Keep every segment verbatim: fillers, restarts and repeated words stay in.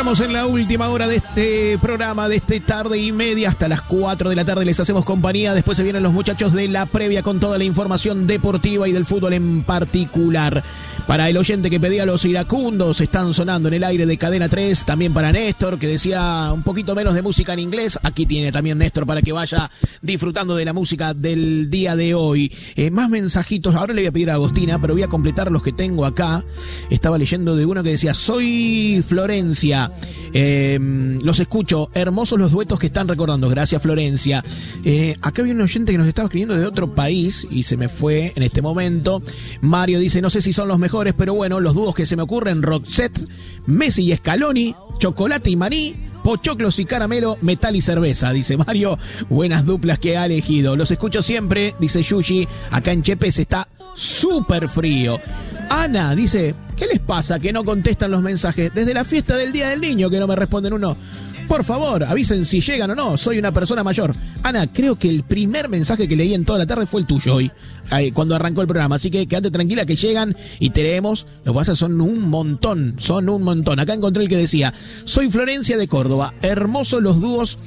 Estamos en la última hora de este programa, de este tarde y media, hasta las cuatro de la tarde les hacemos compañía. Después se vienen los muchachos de la previa con toda la información deportiva y del fútbol en particular. Para el oyente que pedía los iracundos, están sonando en el aire de Cadena tres. También para Néstor, que decía un poquito menos de música en inglés. Aquí tiene también Néstor para que vaya disfrutando de la música del día de hoy. Eh, más mensajitos, ahora le voy a pedir a Agostina, pero voy a completar los que tengo acá. Estaba leyendo de uno que decía, soy Florencia, eh, los escucho, hermosos los duetos que están recordando. Gracias, Florencia. Eh, acá había un oyente que nos estaba escribiendo de otro país y se me fue en este momento. Mario dice, no sé si son los mejores, pero bueno, los dúos que se me ocurren: Roxette, Messi y Scaloni, Chocolate y Maní, Pochoclos y Caramelo, Metal y Cerveza, dice Mario. Buenas duplas que ha elegido. Los escucho siempre, dice Yushi. Acá en Chepes está súper frío. Ana dice, ¿qué les pasa que no contestan los mensajes? Desde la fiesta del Día del Niño que no me responden uno. Por favor, avisen si llegan o no, soy una persona mayor. Ana, creo que el primer mensaje que leí en toda la tarde fue el tuyo hoy, cuando arrancó el programa. Así que quédate tranquila que llegan y te leemos. Lo que pasa son un montón, son un montón. Acá encontré el que decía, soy Florencia de Córdoba. Hermosos los dúos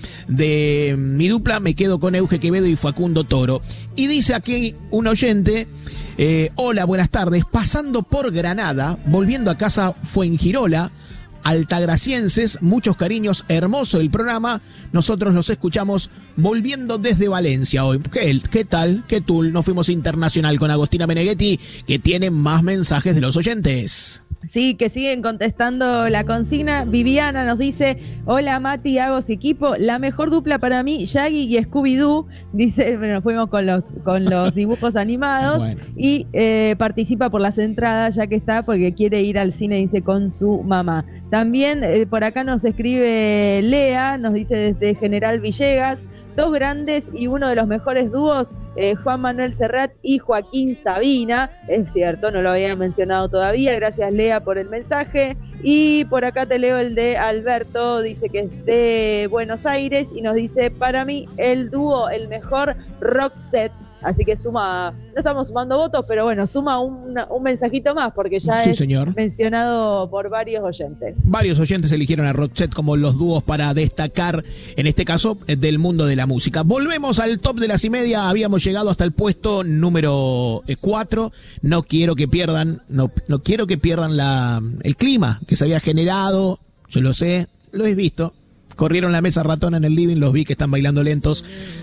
de mi dupla, me quedo con Euge Quevedo y Facundo Toro. Y dice aquí un oyente, eh, hola, buenas tardes. Pasando por Granada, volviendo a casa Fuengirola, altagracienses, muchos cariños, hermoso el programa. Nosotros los escuchamos volviendo desde Valencia hoy. ¿Qué, qué tal? ¿Qué tal? Nos fuimos internacional con Agostina Meneghetti, que tiene más mensajes de los oyentes. Sí, que siguen contestando la consigna. Viviana nos dice, hola Mati, Agos y equipo, la mejor dupla para mí, Shaggy y Scooby-Doo. Dice, bueno, nos fuimos con los con los dibujos animados. Bueno. Y eh, participa por las entradas, ya que está, porque quiere ir al cine, dice, con su mamá. También eh, por acá nos escribe Lea, nos dice desde General Villegas, dos grandes y uno de los mejores dúos, eh, Juan Manuel Serrat y Joaquín Sabina. Es cierto, no lo había mencionado todavía. Gracias, Lea, por el mensaje. Y por acá te leo el de Alberto, dice que es de Buenos Aires y nos dice, para mí el dúo, el mejor, Roxette. Así que suma, no estamos sumando votos, pero bueno, suma un, un mensajito más, porque ya sí, es señor. mencionado por varios oyentes. Varios oyentes eligieron a Roxette como los dúos para destacar, en este caso, del mundo de la música. Volvemos al top de las y media, habíamos llegado hasta el puesto número cuatro. No quiero que pierdan, no, no quiero que pierdan la, el clima que se había generado, yo lo sé, lo he visto. Corrieron la mesa ratona en el living, los vi que están bailando lentos.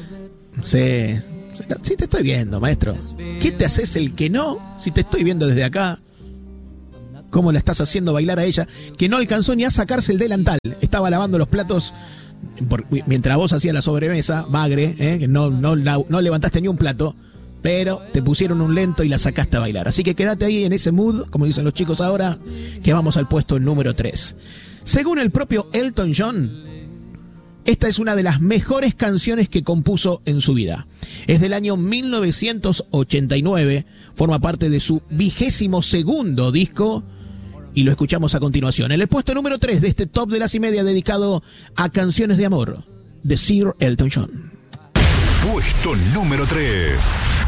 Se... Sí te estoy viendo, maestro. ¿Qué te haces el que no? Si te estoy viendo desde acá. ¿Cómo la estás haciendo bailar a ella? Que no alcanzó ni a sacarse el delantal. Estaba lavando los platos por, mientras vos hacías la sobremesa, bagre, ¿eh? Que no, no, no levantaste ni un plato, pero te pusieron un lento y la sacaste a bailar. Así que quédate ahí en ese mood, como dicen los chicos ahora, que vamos al puesto número tres. Según el propio Elton John, esta es una de las mejores canciones que compuso en su vida. Es del año mil novecientos ochenta y nueve, forma parte de su vigésimo segundo disco y lo escuchamos a continuación. En el puesto número tres de este top de las y media dedicado a canciones de amor, de Sir Elton John. Puesto número tres.